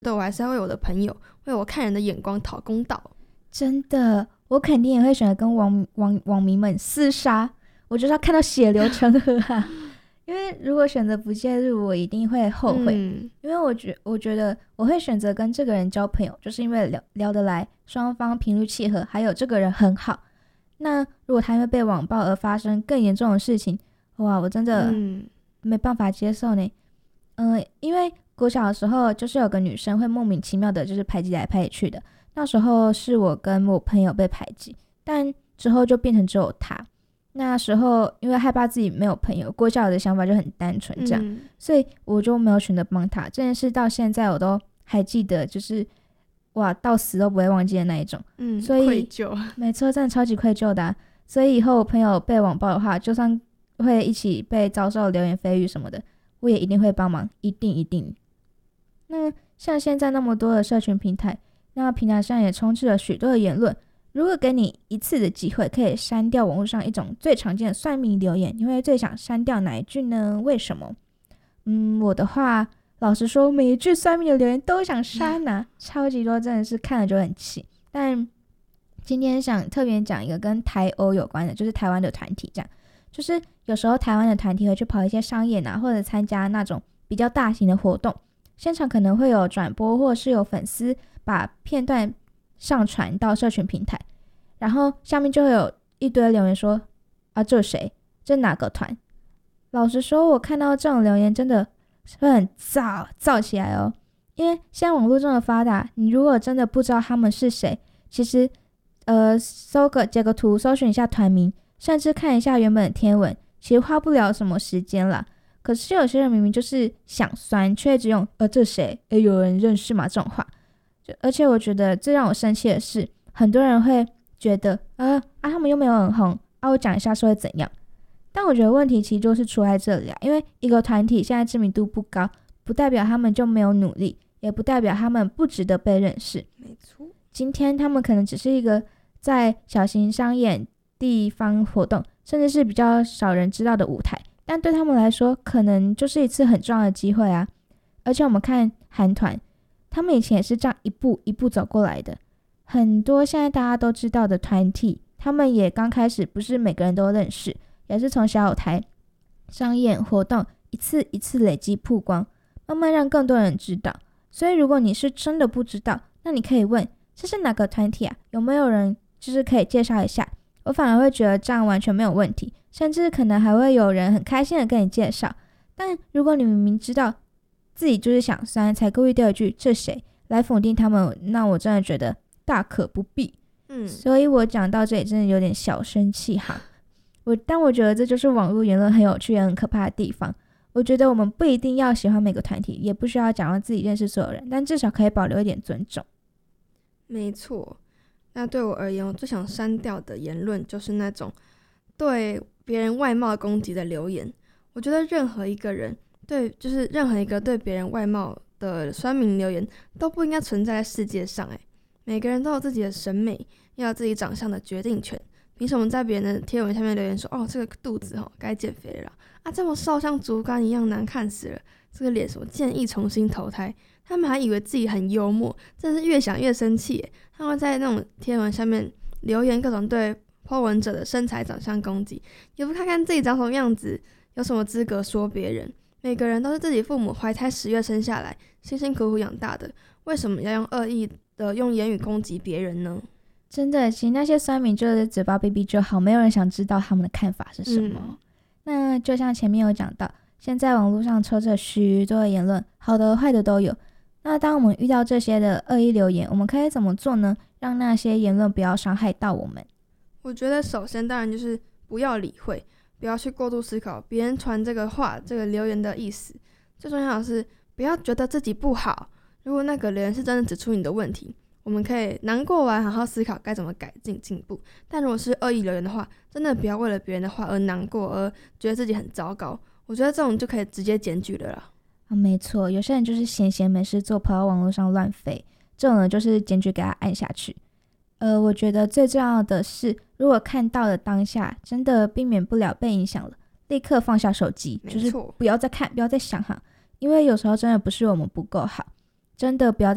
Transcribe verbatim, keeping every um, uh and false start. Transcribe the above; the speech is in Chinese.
对，我还是要为我的朋友为我看人的眼光讨公道。 真的，我肯定也会选择跟网网网民们厮杀，我就是要看到血流成河啊！因为如果选择不介入，我一定会后悔。嗯、因为我觉我觉得我会选择跟这个人交朋友，就是因为聊聊得来，双方频率契合，还有这个人很好。那如果他因为被网暴而发生更严重的事情，哇，我真的没办法接受呢。嗯、呃，因为国小的时候就是有个女生会莫名其妙的就是排挤来排挤去的，那时候是我跟我朋友被排挤，但之后就变成只有她。那时候因为害怕自己没有朋友，国小的想法就很单纯这样、嗯、所以我就没有选择帮她。这件事到现在我都还记得，就是哇到死都不会忘记的那一种。 嗯， 所以愧疚， 没错，真的超级愧疚的、啊、所以以后我朋友被网暴的话，就算会一起被遭受流言蜚语什么的，我也一定会帮忙，一定一定。那像现在那么多的社群平台，那平台上也充斥了许多的言论，如果给你一次的机会可以删掉网络上一种最常见的酸民留言，你会最想删掉哪一句呢？为什么？嗯，我的话老实说每一句酸民的留言都想删啊，超级多，真的是看了就很气。但今天想特别讲一个跟台欧有关的，就是台湾的团体，这样就是有时候台湾的团体会去跑一些商演啊，或者参加那种比较大型的活动，现场可能会有转播，或是有粉丝把片段上传到社群平台，然后下面就会有一堆留言说啊这谁，这哪个团。老实说我看到这种留言真的会很燥燥起来哦，因为现在网络这么发达，你如果真的不知道他们是谁，其实呃搜个截个图，搜寻一下团名，甚至看一下原本的贴文，其实花不了什么时间啦。可是有些人明明就是想酸，却只用呃这谁，诶有人认识吗这种话。就而且我觉得最让我生气的是，很多人会觉得呃啊他们又没有很红啊，我讲一下是会怎样。但我觉得问题其实就是出在这里啊，因为一个团体现在知名度不高，不代表他们就没有努力，也不代表他们不值得被认识。 没错， 今天他们可能只是一个在小型商演、地方活动，甚至是比较少人知道的舞台，但对他们来说可能就是一次很重要的机会啊。而且我们看韩团，他们以前也是这样一步一步走过来的，很多现在大家都知道的团体，他们也刚开始不是每个人都认识，也是从小舞台、商演活动一次一次累积曝光，慢慢让更多人知道。所以如果你是真的不知道，那你可以问这是哪个团体啊，有没有人就是可以介绍一下。我反而会觉得这样完全没有问题，甚至可能还会有人很开心的跟你介绍。但如果你明明知道自己就是想酸，才故意丢一句这谁来否定他们，那我真的觉得大可不必。嗯，所以我讲到这里真的有点小生气哈。我但我觉得这就是网络言论很有趣也很可怕的地方。我觉得我们不一定要喜欢每个团体，也不需要假装自己认识所有人，但至少可以保留一点尊重。 没错，那对我而言，我最想删掉的言论就是那种对别人外貌攻击的留言。我觉得任何一个人对就是任何一个对别人外貌的酸民留言都不应该存在在世界上。诶，每个人都有自己的审美，要有自己长相的决定权，凭什么在别人的贴文下面留言说哦这个肚子哦该减肥了啦，啊这么瘦像竹竿一样难看死了，这个脸什么建议重新投胎。他们还以为自己很幽默，真是越想越生气耶。他们在那种贴文下面留言各种对 po 文者的身材长相攻击，也不看看自己长什么样子，有什么资格说别人。每个人都是自己父母怀胎十月生下来，辛辛苦苦养大的，为什么要用恶意的用言语攻击别人呢？ 真的，其实那些酸民就是嘴巴闭闭就好，没有人想知道他们的看法是什么、嗯、那就像前面有讲到，现在网络上抽着许多的言论，好的坏的都有。那当我们遇到这些的恶意留言，我们可以怎么做呢？让那些言论不要伤害到我们。 我觉得首先当然就是不要理会，不要去过度思考别人传这个话这个留言的意思。最重要的是不要觉得自己不好，如果那个留言是真的指出你的问题，我们可以难过完好好思考该怎么改进进步。但如果是恶意留言的话，真的不要为了别人的话而难过，而觉得自己很糟糕。我觉得这种就可以直接检举了啦。 哦、没错，有些人就是闲闲没事做，跑到网络上乱飞，这种呢就是检举给他按下去。呃，我觉得最重要的是，如果看到了当下真的避免不了被影响了，立刻放下手机，就是不要再看，不要再想哈，因为有时候真的不是我们不够好，真的不要